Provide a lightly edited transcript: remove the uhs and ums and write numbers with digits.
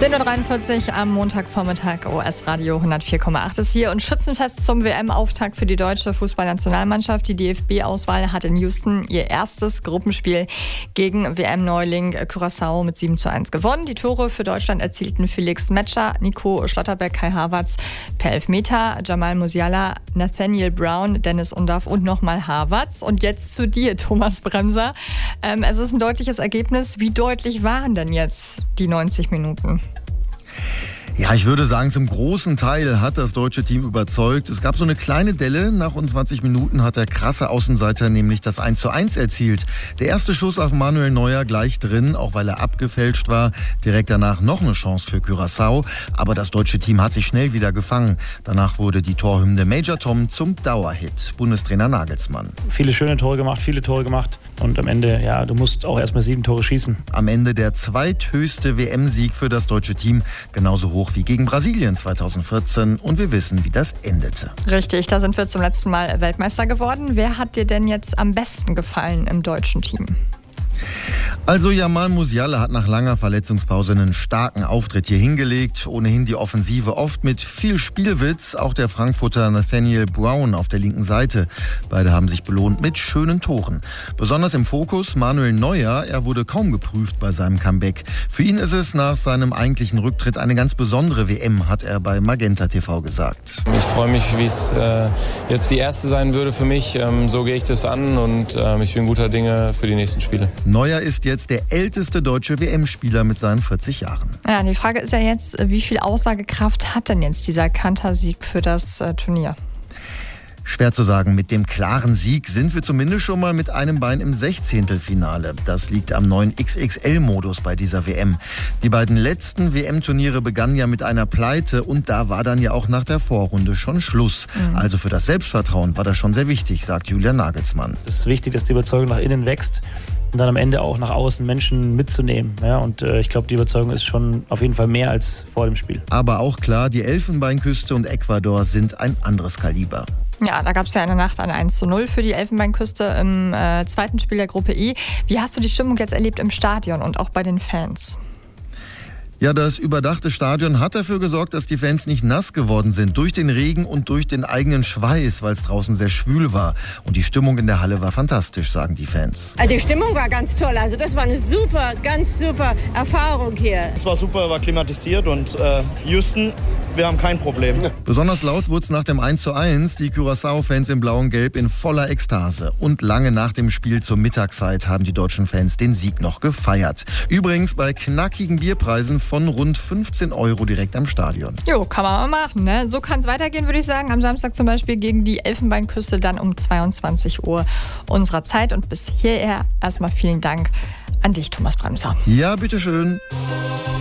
10.43 Uhr am Montagvormittag. OS Radio 104,8 ist hier und Schützenfest zum WM-Auftakt für die deutsche Fußballnationalmannschaft. Die DFB-Auswahl hat in Houston ihr erstes Gruppenspiel gegen WM-Neuling Curaçao mit 7:1 gewonnen. Die Tore für Deutschland erzielten Felix Metscher, Nico Schlotterbeck, Kai Havertz per Elfmeter, Jamal Musiala, Nathaniel Brown, Dennis Undaff und nochmal Havertz. Und jetzt zu dir, Thomas Bremser. Es ist ein deutliches Ergebnis. Wie deutlich waren denn jetzt die 90 Minuten? Ja, ich würde sagen, zum großen Teil hat das deutsche Team überzeugt. Es gab so eine kleine Delle. Nach rund 20 Minuten hat der krasse Außenseiter nämlich das 1:1 erzielt. Der erste Schuss auf Manuel Neuer gleich drin, auch weil er abgefälscht war. Direkt danach noch eine Chance für Curaçao. Aber das deutsche Team hat sich schnell wieder gefangen. Danach wurde die Torhymne Major Tom zum Dauerhit. Bundestrainer Nagelsmann. Viele schöne Tore gemacht, viele Tore gemacht. Und am Ende, ja, du musst auch erstmal 7 Tore schießen. Am Ende der zweithöchste WM-Sieg für das deutsche Team. Genauso hoch wie gegen Brasilien 2014. Und wir wissen, wie das endete. Richtig, da sind wir zum letzten Mal Weltmeister geworden. Wer hat dir denn jetzt am besten gefallen im deutschen Team? Also Jamal Musiala hat nach langer Verletzungspause einen starken Auftritt hier hingelegt. Ohnehin die Offensive oft mit viel Spielwitz. Auch der Frankfurter Nathaniel Brown auf der linken Seite. Beide haben sich belohnt mit schönen Toren. Besonders im Fokus Manuel Neuer. Er wurde kaum geprüft bei seinem Comeback. Für ihn ist es nach seinem eigentlichen Rücktritt eine ganz besondere WM, hat er bei Magenta TV gesagt. Ich freue mich, wie es jetzt die erste sein würde für mich. So gehe ich das an und ich bin guter Dinge für die nächsten Spiele. Neuer ist jetzt der älteste deutsche WM-Spieler mit seinen 40 Jahren. Ja, die Frage ist ja jetzt, wie viel Aussagekraft hat denn jetzt dieser Kantersieg für das Turnier? Schwer zu sagen. Mit dem klaren Sieg sind wir zumindest schon mal mit einem Bein im 16. Das liegt am neuen XXL-Modus bei dieser WM. Die beiden letzten WM-Turniere begannen ja mit einer Pleite und da war dann ja auch nach der Vorrunde schon Schluss. Also für das Selbstvertrauen war das schon sehr wichtig, sagt Julian Nagelsmann. Es ist wichtig, dass die Überzeugung nach innen wächst und dann am Ende auch nach außen Menschen mitzunehmen. Ja, und ich glaube, die Überzeugung ist schon auf jeden Fall mehr als vor dem Spiel. Aber auch klar, die Elfenbeinküste und Ecuador sind ein anderes Kaliber. Ja, da gab es ja in der Nacht ein 1:0 für die Elfenbeinküste im zweiten Spiel der Gruppe E. Wie hast du die Stimmung jetzt erlebt im Stadion und auch bei den Fans? Ja, das überdachte Stadion hat dafür gesorgt, dass die Fans nicht nass geworden sind. Durch den Regen und durch den eigenen Schweiß, weil es draußen sehr schwül war. Und die Stimmung in der Halle war fantastisch, sagen die Fans. Die Stimmung war ganz toll. Also das war eine super, ganz super Erfahrung hier. Es war super, war klimatisiert und Houston, wir haben kein Problem. Besonders laut wurde es nach dem 1:1. Die Curaçao-Fans in Blau und Gelb in voller Ekstase. Und lange nach dem Spiel zur Mittagszeit haben die deutschen Fans den Sieg noch gefeiert. Übrigens bei knackigen Bierpreisen von rund 15 € direkt am Stadion. Jo, kann man mal machen, ne? So kann es weitergehen, würde ich sagen. Am Samstag zum Beispiel gegen die Elfenbeinküste dann um 22 Uhr unserer Zeit. Und bis hierher erstmal vielen Dank an dich, Thomas Bremser. Ja, bitteschön.